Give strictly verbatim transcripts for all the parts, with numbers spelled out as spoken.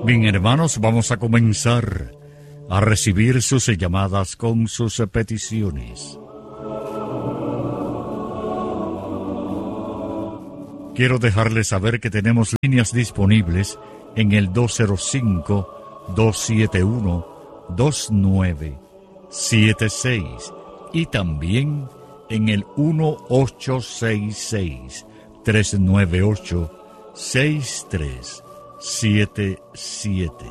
Bien, hermanos, vamos a comenzar a recibir sus llamadas con sus peticiones. Quiero dejarles saber que tenemos líneas disponibles en el dos cero cinco, dos siete uno, dos nueve siete seis y también en el uno ocho seis seis, tres nueve ocho, seis tres siete siete.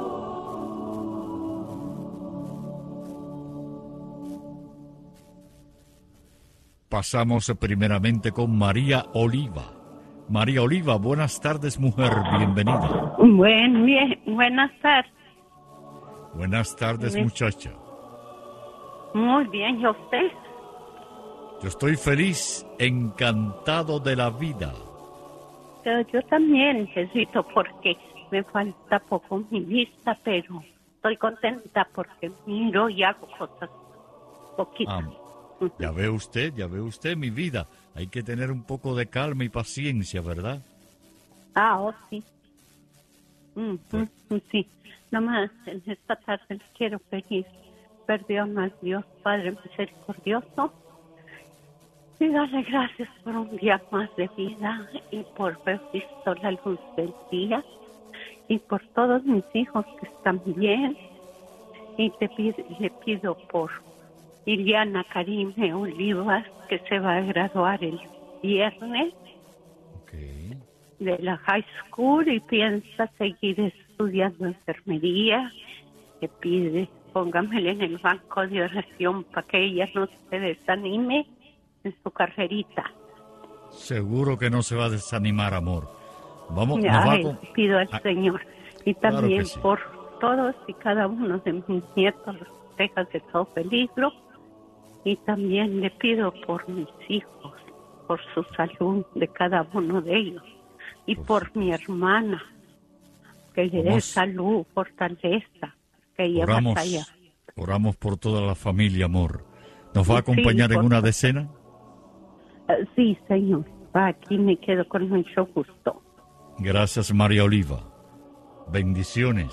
Pasamos primeramente con María Oliva. María Oliva, buenas tardes, mujer, bienvenida. Buen, bien, buenas tardes. Buenas tardes, muchacha. Muy bien, ¿y usted? Yo estoy feliz, encantado de la vida. Pero yo también necesito porque me falta poco mi vista, pero estoy contenta porque miro y hago cosas poquitas. Ah, ya ve usted, ya ve usted, mi vida. Hay que tener un poco de calma y paciencia, ¿verdad? Ah, oh, sí. Mm, pues. mm, sí. Nomás en esta tarde les quiero pedir perdón a Dios Padre misericordioso y darle gracias por un día más de vida y por haber visto la luz del día y por todos mis hijos que están bien. Y te pido, le pido por Iliana Karime Olivas, que se va a graduar el viernes okay. de la high school y piensa seguir estudiando enfermería. Le pide, póngamele en el banco de oración para que ella no se desanime en su carrerita. Seguro que no se va a desanimar, amor. Vamos, Ya, nos va con... pido al ah, Señor. Y también claro sí. por todos y cada uno de mis nietos, los protejas de todo peligro. Y también le pido por mis hijos, por su salud de cada uno de ellos. Y por, por mi hermana, que le dé salud, fortaleza, que ella oramos, batalla. Oramos por toda la familia, amor. ¿Nos va a acompañar sí, en una decena? Uh, sí, señor. Aquí me quedo con mucho gusto. Gracias, María Oliva. Bendiciones.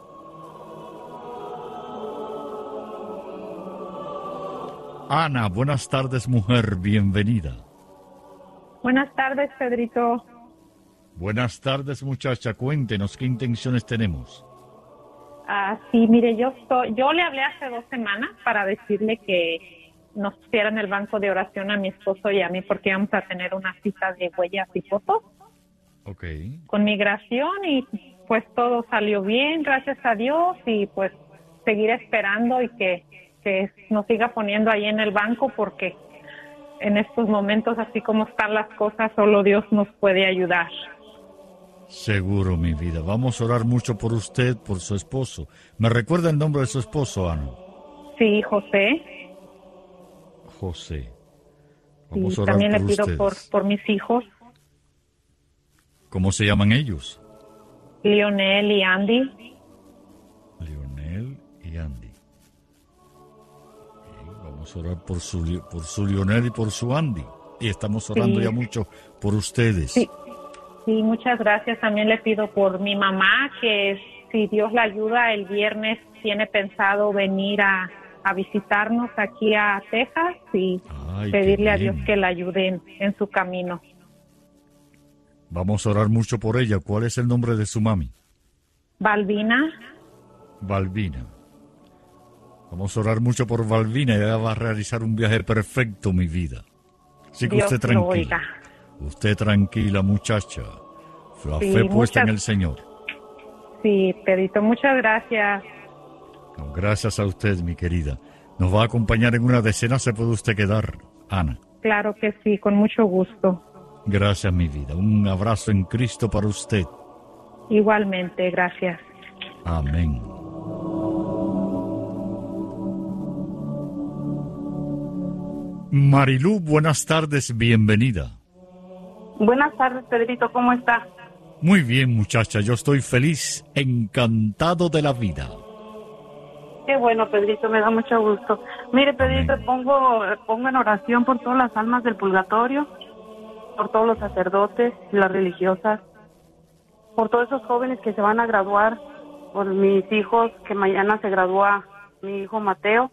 Ana, buenas tardes, mujer, bienvenida. Buenas tardes, Pedrito. Buenas tardes, muchacha, cuéntenos qué intenciones tenemos. Ah, sí, mire, yo estoy, yo le hablé hace dos semanas para decirle que nos pusiera en el banco de oración a mi esposo y a mí porque íbamos a tener una cita de huellas y fotos. Ok. Con migración y pues todo salió bien, gracias a Dios, y pues seguir esperando y que que nos siga poniendo ahí en el banco porque en estos momentos, así como están las cosas, solo Dios nos puede ayudar. Seguro, mi vida. Vamos a orar mucho por usted, por su esposo. ¿Me recuerda el nombre de su esposo, Ana? Sí, José. José. Vamos sí, a orar también por le pido ustedes. por, por mis hijos. ¿Cómo se llaman ellos? Lionel y Andy. Lionel y Andy. Vamos a orar por su, por su Lionel y por su Andy. Y estamos orando sí. ya mucho por ustedes. Sí. sí, muchas gracias. También le pido por mi mamá, que si Dios la ayuda, el viernes tiene pensado venir a, a visitarnos aquí a Texas y Ay, pedirle a Dios que la ayude en, en su camino. Vamos a orar mucho por ella. ¿Cuál es el nombre de su mami? Balbina. Balbina. Vamos a orar mucho por Balbina. Ella va a realizar un viaje perfecto, mi vida. Así que Dios usted tranquila. Usted tranquila, muchacha. La sí, fe puesta muchas... en el Señor. Sí, Pedrito, muchas gracias. No, gracias a usted, mi querida. Nos va a acompañar en una decena. ¿Se puede usted quedar, Ana? Claro que sí, con mucho gusto. Gracias, mi vida. Un abrazo en Cristo para usted. Igualmente, gracias. Amén. Marilú, buenas tardes, bienvenida. Buenas tardes, Pedrito, ¿cómo está? Muy bien, muchacha, yo estoy feliz, encantado de la vida. Qué bueno, Pedrito, me da mucho gusto. Mire, Pedrito, pongo, pongo en oración por todas las almas del purgatorio, por todos los sacerdotes, las religiosas, por todos esos jóvenes que se van a graduar por mis hijos, que mañana se gradúa mi hijo Mateo,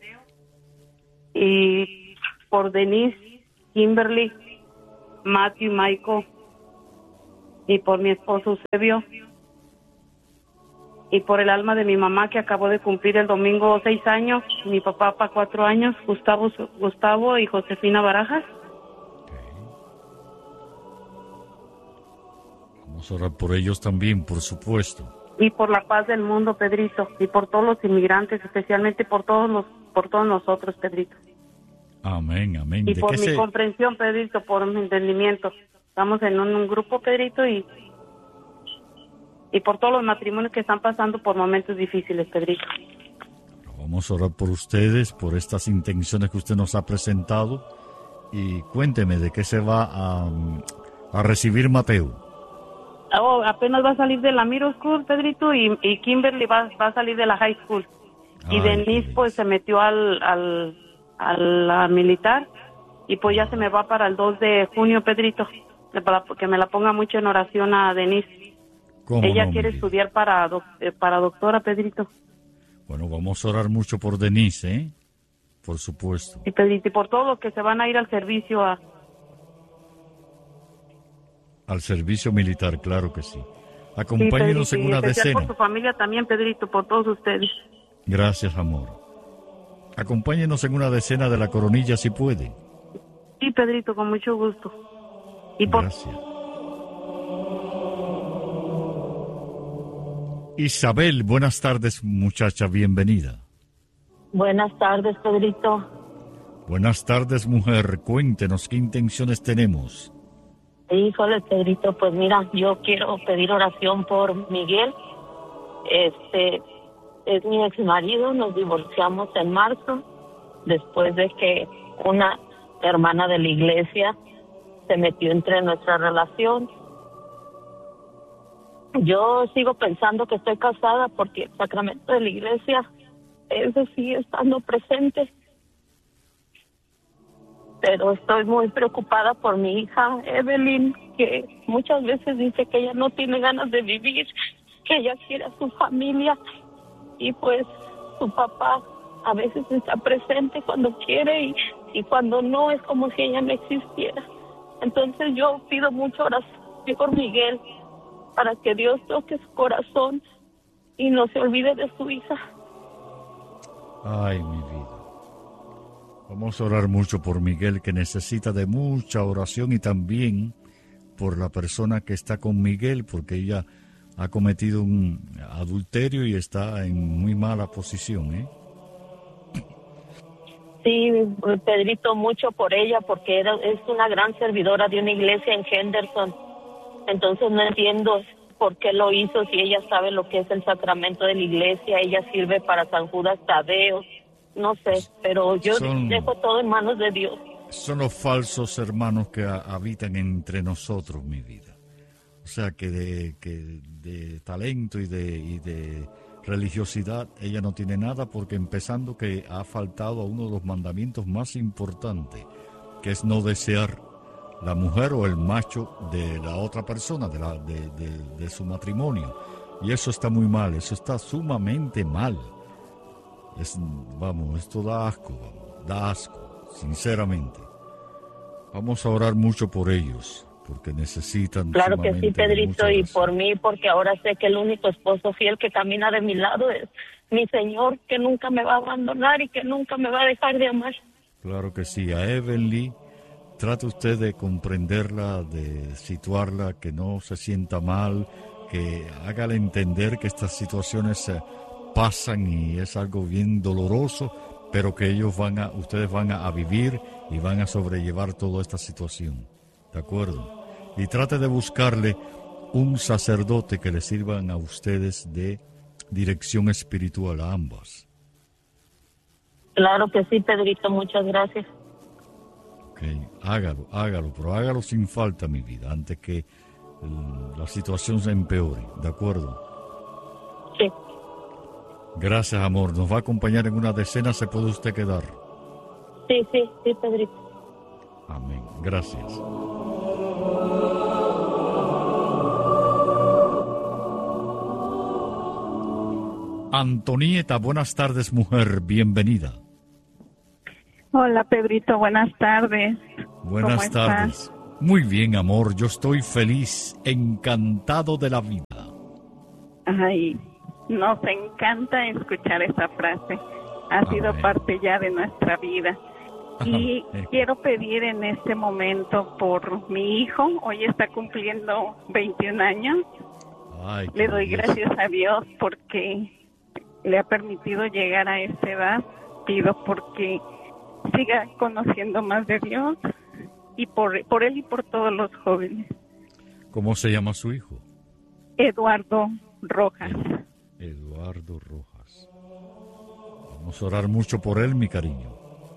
y por Denise, Kimberly, Matthew, Michael, y por mi esposo Eusebio, y por el alma de mi mamá que acabó de cumplir el domingo seis años, mi papá para cuatro años, Gustavo, Gustavo y Josefina Barajas. Vamos a orar por ellos también, por supuesto. Y por la paz del mundo, Pedrito, y por todos los inmigrantes, especialmente por todos los, por todos nosotros, Pedrito. Amén, amén. Y ¿De por qué mi se... comprensión, Pedrito, por mi entendimiento. Estamos en un, un grupo, Pedrito, y y por todos los matrimonios que están pasando por momentos difíciles, Pedrito. Vamos a orar por ustedes, por estas intenciones que usted nos ha presentado. Y cuénteme de qué se va a, a recibir Mateo. Oh, apenas va a salir de la middle school, Pedrito, y, y Kimberly va, va a salir de la high school. Y Ay, Denise, pues, se metió al, al, a la militar, y pues ya se me va para el dos de junio, Pedrito, para que me la ponga mucho en oración a Denise. Ella no, quiere estudiar para, doc, eh, para doctora, Pedrito. Bueno, vamos a orar mucho por Denise, ¿eh? Por supuesto. Y Pedrito, y por todos los que se van a ir al servicio a... Al servicio militar, claro que sí. Acompáñenos sí, Pedrito, en una y especial decena. por su familia también, Pedrito, por todos ustedes. Gracias, amor. Acompáñenos en una decena de la coronilla si puede. Sí, Pedrito, con mucho gusto. Y por... Gracias. Isabel, buenas tardes, muchacha, bienvenida. Buenas tardes, Pedrito. Buenas tardes, mujer. Cuéntenos qué intenciones tenemos. Híjole, Pedrito, pues mira, yo quiero pedir oración por Miguel. Este es mi ex marido, nos divorciamos en marzo, después de que una hermana de la iglesia se metió entre nuestra relación. Yo sigo pensando que estoy casada porque el sacramento de la iglesia, ese sigue estando presente. Pero estoy muy preocupada por mi hija Evelyn, que muchas veces dice que ella no tiene ganas de vivir, que ella quiere a su familia, y pues su papá a veces está presente cuando quiere y, y cuando no es como si ella no existiera. Entonces yo pido mucha oración por Miguel, para que Dios toque su corazón y no se olvide de su hija. Ay, mi vida. Vamos a orar mucho por Miguel, que necesita de mucha oración, y también por la persona que está con Miguel, porque ella ha cometido un adulterio y está en muy mala posición, ¿eh? Sí, Pedrito, mucho por ella, porque era, es una gran servidora de una iglesia en Henderson. Entonces no entiendo por qué lo hizo, si ella sabe lo que es el sacramento de la iglesia, ella sirve para San Judas Tadeo, no sé, pero yo son, dejo todo en manos de Dios. Son los falsos hermanos que a, habitan entre nosotros, mi vida. O sea que de, que de talento y de, y de religiosidad ella no tiene nada, porque empezando que ha faltado a uno de los mandamientos más importantes, que es no desear la mujer o el macho de la otra persona, de, la, de, de, de su matrimonio. Y eso está muy mal, eso está sumamente mal. Es, vamos, esto da asco, vamos, da asco, sinceramente. Vamos a orar mucho por ellos, porque necesitan. Claro que sí, Pedrito, y por mí, porque ahora sé que el único esposo fiel que camina de mi lado es mi Señor, que nunca me va a abandonar y que nunca me va a dejar de amar. Claro que sí. A Evelyn, trate usted de comprenderla, de situarla, que no se sienta mal, que hágale entender que estas situaciones eh, pasan y es algo bien doloroso, pero que ellos van a, ustedes van a, a vivir y van a sobrellevar toda esta situación. ¿De acuerdo? Y trate de buscarle un sacerdote que les sirvan a ustedes de dirección espiritual a ambas. Claro que sí, Pedrito, muchas gracias. Ok, hágalo, hágalo, pero hágalo sin falta, mi vida, antes que eh, la situación se empeore, ¿de acuerdo? Sí. Gracias, amor. ¿Nos va a acompañar en una decena? ¿Se puede usted quedar? Sí, sí, sí, Pedrito. Amén. Gracias. Antonieta, buenas tardes, mujer, bienvenida. Hola, Pedrito, buenas tardes. Buenas ¿Cómo tardes. estás? Muy bien, amor, yo estoy feliz, encantado de la vida. Ay, nos encanta escuchar esa frase. Ha sido Amén. parte ya de nuestra vida. Y Amén. quiero pedir en este momento por mi hijo. Hoy está cumpliendo veintiún años. Ay, Le qué doy belleza. gracias a Dios porque le ha permitido llegar a esta edad. Pido porque siga conociendo más de Dios y por, por él y por todos los jóvenes. ¿Cómo se llama su hijo? Eduardo Rojas. Eduardo Rojas. Vamos a orar mucho por él, mi cariño.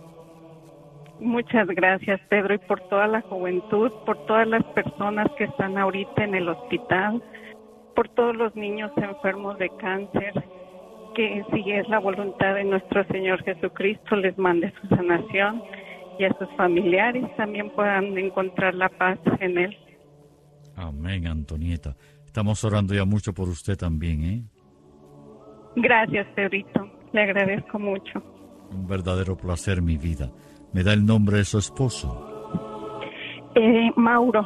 Muchas gracias, Pedro, y por toda la juventud, por todas las personas que están ahorita en el hospital, por todos los niños enfermos de cáncer, que si es la voluntad de nuestro Señor Jesucristo, les mande su sanación y a sus familiares también puedan encontrar la paz en Él. Amén, Antonieta. Estamos orando ya mucho por usted también, ¿eh? Gracias, Pedrito, le agradezco mucho. Un verdadero placer, mi vida. ¿Me da el nombre de su esposo? Eh, Mauro,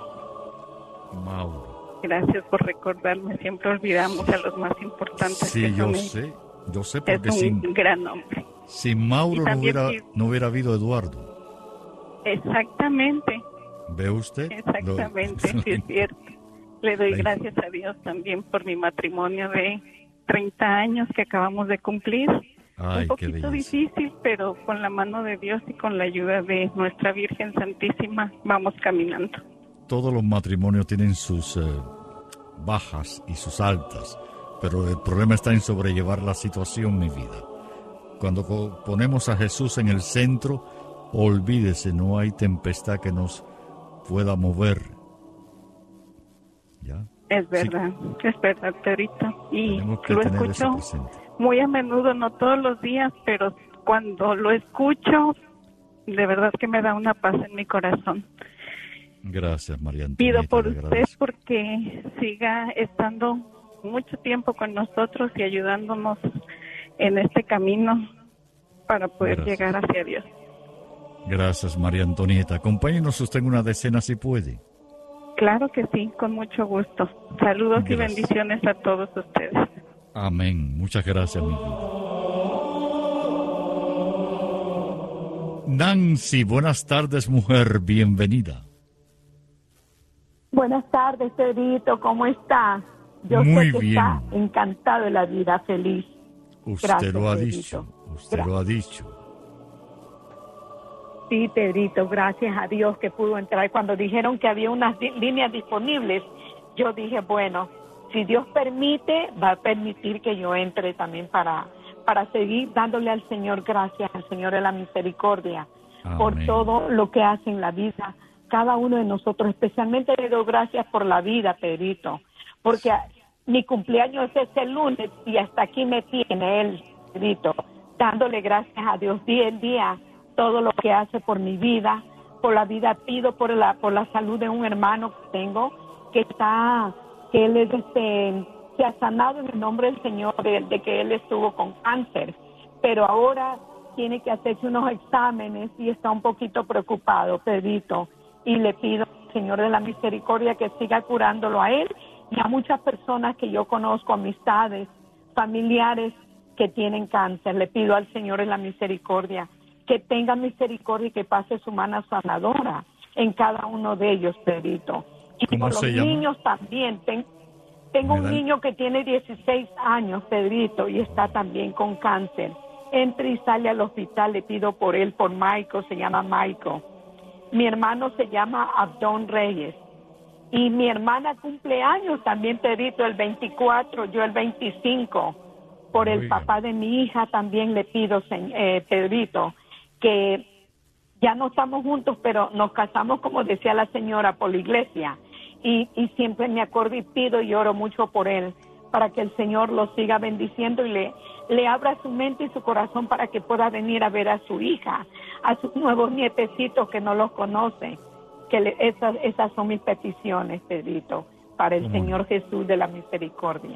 Mauro. gracias por recordarme, siempre olvidamos a los más importantes. Sí, que yo son sé, yo sé, Es porque un sin, gran hombre. sin Mauro Y no también hubiera, sí. no hubiera habido Eduardo. Exactamente, ¿Ve usted? exactamente, Lo- sí es cierto. Le doy Ahí. gracias a Dios también por mi matrimonio de treinta años que acabamos de cumplir. Ay, Un qué poquito belleza. difícil, pero con la mano de Dios y con la ayuda de nuestra Virgen Santísima vamos caminando. Todos los matrimonios tienen sus eh, bajas y sus altas, pero el problema está en sobrellevar la situación, mi vida. Cuando co- ponemos a Jesús en el centro, olvídese, no hay tempestad que nos pueda mover. ¿Ya? Es verdad, es verdad, Pedrito. Y Tenemos que lo tener eso escucho presente. muy a menudo, no todos los días, pero cuando lo escucho, de verdad que me da una paz en mi corazón. Gracias, María Antonieta. Pido por le usted agradezco. porque siga estando mucho tiempo con nosotros y ayudándonos en este camino para poder Gracias. llegar hacia Dios. Gracias, María Antonieta. Acompáñenos usted en una decena si puede. Claro que sí, con mucho gusto. Saludos y Gracias. bendiciones a todos ustedes. Amén. Muchas gracias, mi vida. Nancy, buenas tardes, mujer. Bienvenida. Buenas tardes, Pedrito, ¿cómo está? Yo Muy sé que bien. está encantado de la vida, feliz. Usted Gracias, lo ha Pedrito. dicho. Usted Gracias. lo ha dicho. Sí, Pedrito, gracias a Dios que pudo entrar. Cuando dijeron que había unas di- líneas disponibles, yo dije, bueno, si Dios permite, va a permitir que yo entre también para, para seguir dándole al Señor gracias, al Señor de la misericordia, por Amén. todo lo que hace en la vida cada uno de nosotros. Especialmente le doy gracias por la vida, Pedrito, porque mi cumpleaños es el lunes y hasta aquí me tiene él, Pedrito, dándole gracias a Dios día en día, todo lo que hace por mi vida, por la vida pido por la por la salud de un hermano que tengo, que está, que él es este, se ha sanado en el nombre del Señor de, de que él estuvo con cáncer, pero ahora tiene que hacerse unos exámenes y está un poquito preocupado, Pedrito, y le pido al Señor de la misericordia que siga curándolo a él y a muchas personas que yo conozco, amistades, familiares que tienen cáncer. Le pido al Señor de la misericordia que tenga misericordia y que pase su mano sanadora en cada uno de ellos, Pedrito. Y ¿Cómo por se los llama? niños también. Ten- tengo ¿Me un da? niño que tiene dieciséis años, Pedrito, y está también con cáncer. Entra y sale al hospital, le pido por él, por Michael, se llama Michael. Mi hermano se llama Abdón Reyes. Y mi hermana cumple años también, Pedrito, el veinticuatro, yo el veinticinco. Por el Oiga. papá de mi hija también le pido, se- eh, Pedrito, que ya no estamos juntos, pero nos casamos, como decía la señora, por la iglesia. Y, y siempre me acuerdo y pido y oro mucho por él, para que el Señor lo siga bendiciendo y le, le abra su mente y su corazón para que pueda venir a ver a su hija, a sus nuevos nietecitos que no los conoce. Que le- esas, esas son mis peticiones, Pedrito, para el Muy Señor Jesús de la misericordia.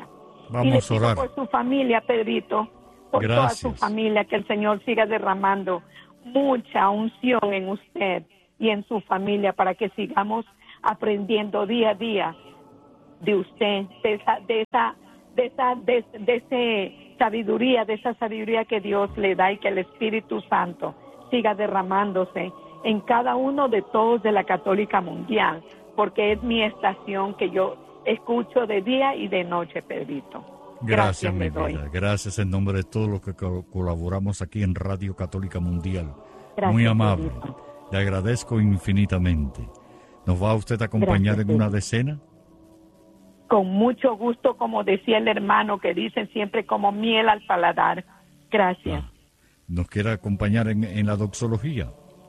Vamos y le a pido orar. por su familia, Pedrito, por Gracias. toda su familia, que el Señor siga derramando mucha unción en usted y en su familia para que sigamos aprendiendo día a día de usted, de esa, de esa, de esa, de, de ese sabiduría, de esa sabiduría que Dios le da y que el Espíritu Santo siga derramándose en cada uno de todos de la Católica Mundial, porque es mi estación que yo escucho de día y de noche, Pedrito. Gracias, Gracias mi le doy. vida. Gracias en nombre de todos los que co- colaboramos aquí en Radio Católica Mundial. Gracias, Muy amable. Pedrito. Le agradezco infinitamente. ¿Nos va usted a acompañar Gracias, en una Pedro. decena? Con mucho gusto, como decía el hermano, que dicen siempre como miel al paladar. Gracias. Ah, ¿nos quiere acompañar en, en la doxología?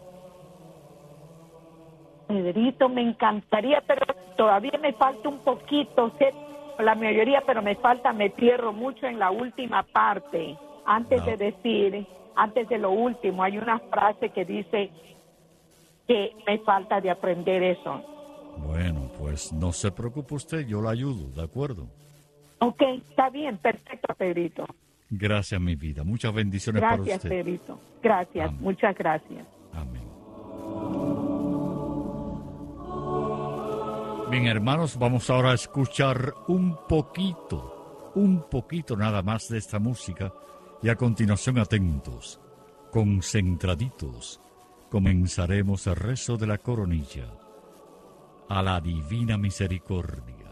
Pedrito, me encantaría, pero todavía me falta un poquito, sé la mayoría, pero me falta, me pierdo mucho en la última parte. Antes No. de decir, antes de lo último, hay una frase que dice que me falta de aprender eso. Bueno, pues no se preocupe usted, yo la ayudo, ¿de acuerdo? Ok, está bien, perfecto, Pedrito. Gracias, mi vida. Muchas bendiciones Gracias, para usted. Pedrito. Gracias, Amén. muchas gracias. Amén. Bien, hermanos, vamos ahora a escuchar un poquito, un poquito nada más de esta música y a continuación atentos, concentraditos, comenzaremos el rezo de la coronilla a la divina misericordia.